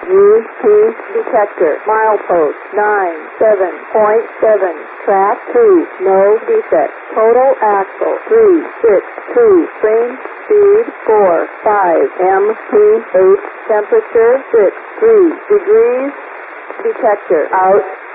UP detector. Milepost 97.7. Track 2. No defect. Total axle 362. Frame speed 45. MPH temperature 63 degrees. Detector out.